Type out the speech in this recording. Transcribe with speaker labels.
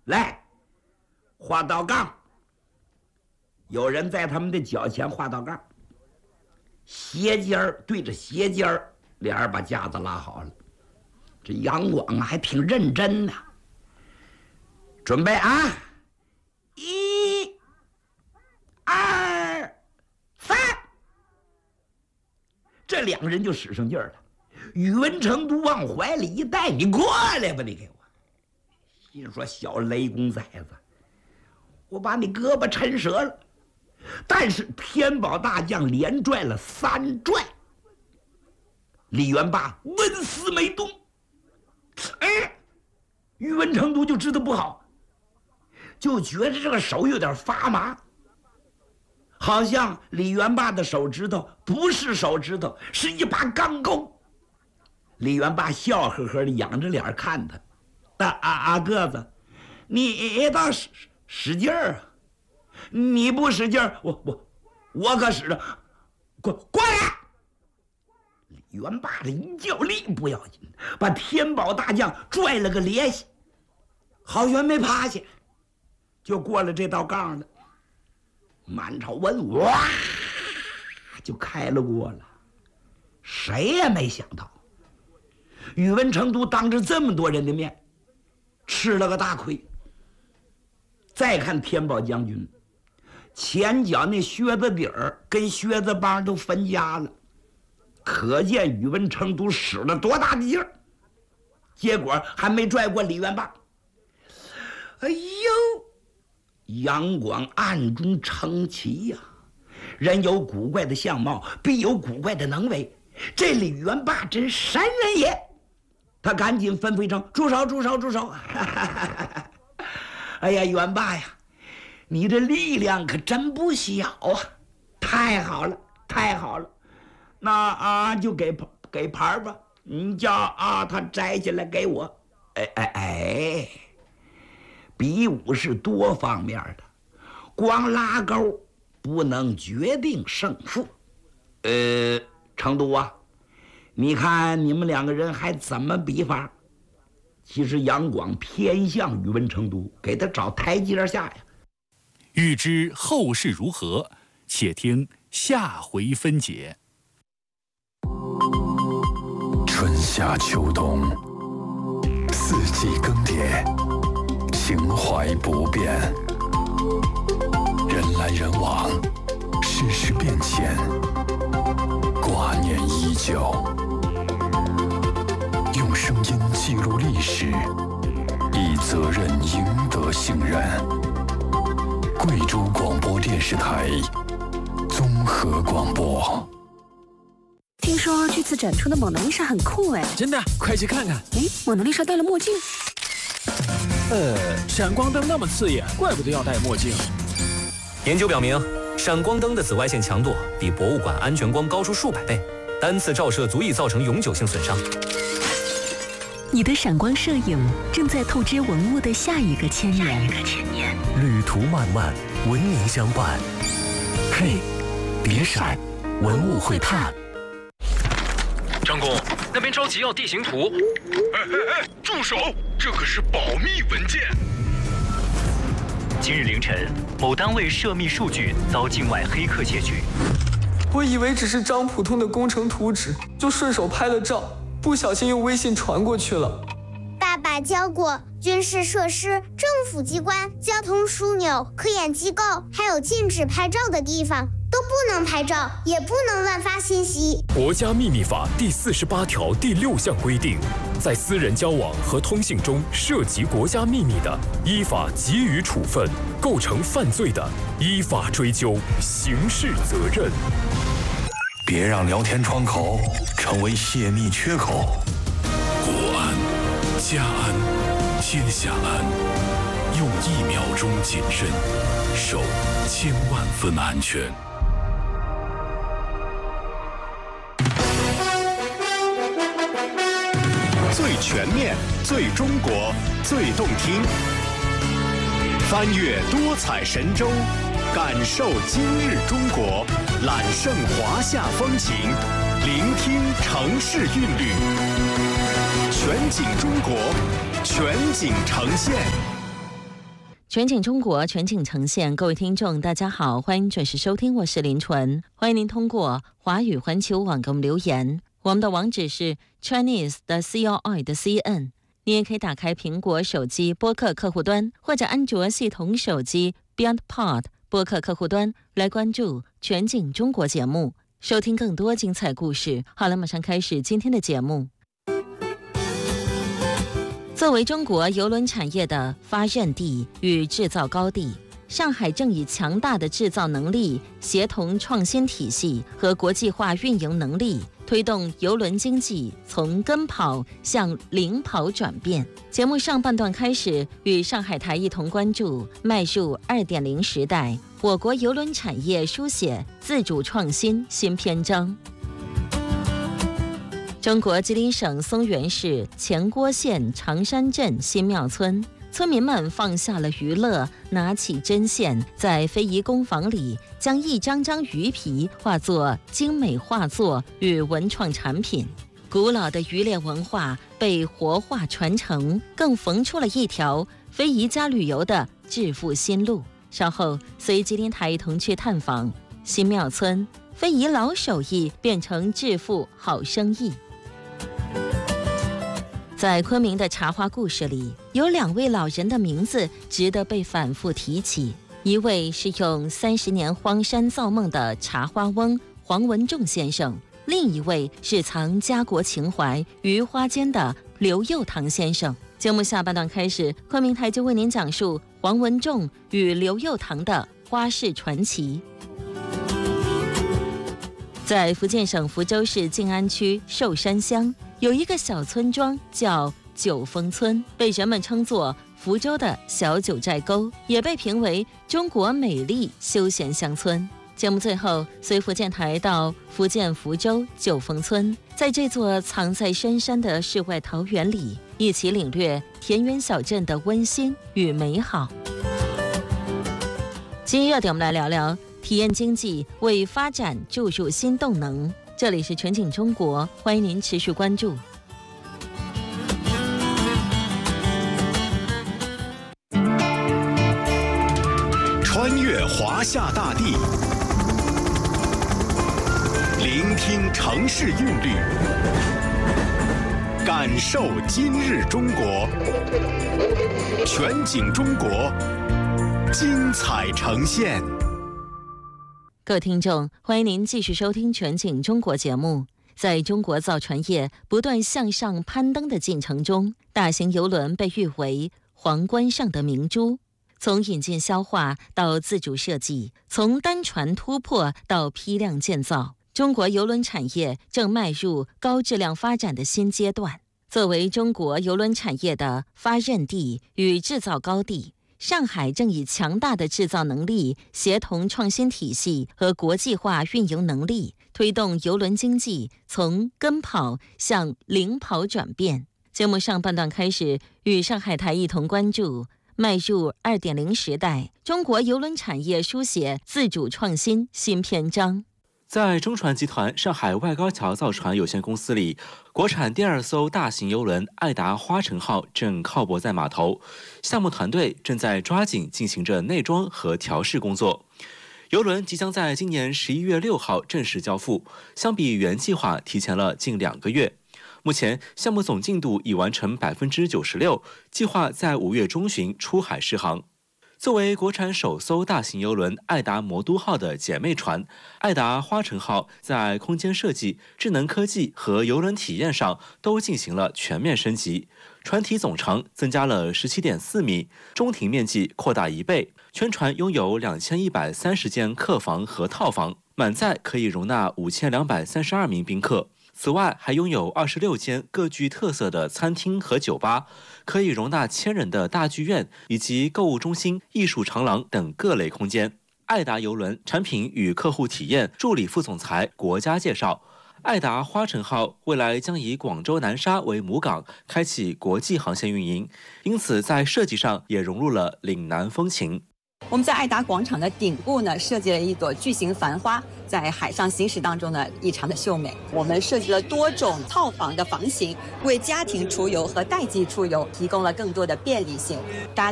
Speaker 1: 来，画道杠。有人在他们的脚前画道杠，斜尖儿对着斜尖儿，俩人把架子拉好了。这杨广还挺认真的。准备啊！1、2、3，这两个人就使上劲儿了。宇文成都往怀里一带，你过来吧，你给我。心说小雷公崽子，我把你胳膊抻折了。但是天宝大将连拽了3拽，李元霸纹丝没动。哎，宇文成都就知道不好，就觉得这个手有点发麻，好像李元霸的手指头不是手指头，是一把钢钩。李元霸笑呵呵的仰着脸看他，阿个子，你倒使劲儿啊！你不使劲儿，我可使着。过来！李元霸这一较力不要紧，把天宝大将拽了个趔趄，好悬没趴下，就过了这道杠了。满朝文武哇就开了锅了。谁也没想到，宇文成都当着这么多人的面吃了个大亏。再看天宝将军，前脚那靴子底儿跟靴子帮都分家了，可见宇文成都使了多大的劲儿。结果还没拽过李元霸。哎呦，杨广暗中称奇呀，人有古怪的相貌，必有古怪的能为。这李元霸真神人也！他赶紧吩咐一声：“住手！住手！住手！”哎呀，元霸呀，你这力量可真不小啊！太好了，太好了！那就给牌吧，你叫他摘下来给我。哎，比武是多方面的，光拉钩不能决定胜负。成都啊，你看你们两个人还怎么比法？其实杨广偏向宇文成都，给他找台阶下呀。
Speaker 2: 欲知后事如何，且听下回分解。
Speaker 3: 春夏秋冬，四季更迭，情怀不变。人来人往，世事变迁，挂念依旧。用声音记录历史，以责任赢得信任。贵州广播电视台综合广播。
Speaker 4: 听说这次展出的蒙娜丽莎很酷哎！
Speaker 5: 真的，快去看看。
Speaker 4: 哎，蒙娜丽莎戴了墨镜。
Speaker 5: 闪光灯那么刺眼，怪不得要戴墨镜。
Speaker 6: 研究表明，闪光灯的紫外线强度比博物馆安全光高出数百倍，单次照射足以造成永久性损伤。
Speaker 4: 你的闪光摄影正在透支文物的下一个千年。
Speaker 7: 旅途漫漫，文明相伴。嘿，别闪，文物会探。
Speaker 8: 张公，那边着急要地形图。
Speaker 9: 哎，住手！这可是保密文件。
Speaker 10: 今日凌晨，某单位涉密数据遭境外黑客窃取。
Speaker 11: 我以为只是张普通的工程图纸，就顺手拍了照，不小心用微信传过去了。
Speaker 12: 爸爸教过，军事设施、政府机关、交通枢纽、科研机构，还有禁止拍照的地方，都不能拍照，也不能乱发信息。
Speaker 13: 国家秘密法第48条第6项规定，在私人交往和通信中涉及国家秘密的，依法给予处分；构成犯罪的，依法追究刑事责任。
Speaker 3: 别让聊天窗口成为泄密缺口。
Speaker 13: 国安、家安、天下安，用1秒钟谨慎，守1000万分安全。
Speaker 14: 最全面、最中国、最动听，翻越多彩神州，感受今日中国，揽胜华夏风情，聆听城市韵律，全景中国，全景呈现。
Speaker 15: 全景中国，全景呈现。各位听众大家好，欢迎准时收听，我是林纯。欢迎您通过华语环球网给我们留言，我们的网址是 Chinese 的 CRI 的 CN。 你也可以打开苹果手机播客客户端，或者安卓系统手机 Beyond Pod 播客客户端来关注全景中国节目，收听更多精彩故事。好了，马上开始今天的节目。作为中国邮轮产业的发轫地与制造高地，上海正以强大的制造能力、协同创新体系和国际化运营能力，推动邮轮经济从跟跑向领跑转变。节目上半段开始，与上海台一同关注迈入 2.0 时代，我国邮轮产业书写自主创新新篇章。中国吉林省松原市前郭县长山镇新庙村，村民们放下了娱乐，拿起针线，在非遗工坊里将一张张鱼皮化作精美画作与文创产品。古老的渔猎文化被活化传承，更缝出了一条非遗加旅游的致富新路。稍后随吉林台一同去探访新庙村，非遗老手艺变成致富好生意。在昆明的茶花故事里，有2位老人的名字值得被反复提起。一位是用30年荒山造梦的茶花翁黄文仲先生，另一位是藏家国情怀于花间的刘佑堂先生。节目下半段开始，昆明台就为您讲述黄文仲与刘佑堂的花式传奇。在福建省福州市晋安区寿山乡，有一个小村庄叫九峰村，被人们称作福州的小九寨沟，也被评为中国美丽休闲乡村。节目最后随福建台到福建福州九峰村，在这座藏在深山的世外桃源里，一起领略田园小镇的温馨与美好。今日热点，我们来聊聊体验经济为发展注入新动能。这里是全景中国，欢迎您持续关注。
Speaker 14: 穿越华夏大地，聆听城市韵律，感受今日中国。全景中国，精彩呈现。
Speaker 15: 各位听众，欢迎您继续收听全景中国节目。在中国造船业不断向上攀登的进程中，大型邮轮被誉为皇冠上的明珠。从引进消化到自主设计，从单船突破到批量建造，中国邮轮产业正迈入高质量发展的新阶段。作为中国邮轮产业的发轫地与制造高地，上海正以强大的制造能力、协同创新体系和国际化运营能力，推动邮轮经济从跟跑向领跑转变。节目上半段开始，与上海台一同关注迈入 2.0 时代，中国邮轮产业书写自主创新新篇章。
Speaker 16: 在中船集团上海外高桥造船有限公司里，国产第2艘大型邮轮爱达花城号正靠泊在码头，项目团队正在抓紧进行着内装和调试工作。邮轮即将在今年11月6号正式交付，相比原计划提前了近2个月。目前项目总进度已完成 96%， 计划在5月中旬出海试航。作为国产首艘大型邮轮爱达魔都号的姐妹船，爱达花城号在空间设计、智能科技和邮轮体验上都进行了全面升级。船体总长增加了 17.4 米，中庭面积扩大1倍，全船拥有2130间客房和套房，满载可以容纳5232名宾客。此外，还拥有26间各具特色的餐厅和酒吧，可以容纳1000人的大剧院以及购物中心、艺术长廊等各类空间。爱达邮轮产品与客户体验助理副总裁国家介绍，爱达花城号未来将以广州南沙为母港，开启国际航线运营，因此在设计上也融入了岭南风情。
Speaker 17: 我们在爱达广场的顶部呢，设计了一朵巨型繁花，在海上行驶当中呢，异常的秀美。我们设计了多种套房的房型，为家庭出游和代际出游提供了更多的便利性。大家